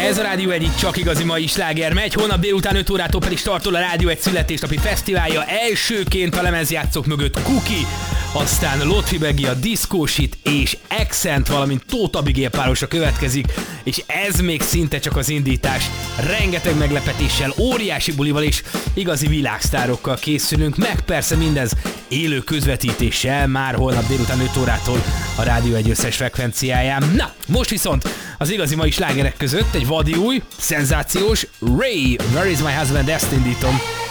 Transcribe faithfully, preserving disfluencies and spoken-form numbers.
Ez a Rádió egy csak igazi mai sláger megy, holnap délután öt órától pedig startol a Rádió egy születésnapi fesztiválja. Elsőként a lemezjátszók mögött Kuki, aztán Lotfi Begi, a Discoshit és Accent, valamint Tóth Abigail párosa következik, és ez még szinte csak az indítás. Rengeteg meglepetéssel, óriási bulival és igazi világsztárokkal készülünk, meg persze mindez élő közvetítéssel már holnap délután öt órától a Rádió egy összes frekvenciáján. Na, most viszont az igazi mai slágerek között egy vadi új, szenzációs Ray, Where is my husband, ezt indítom.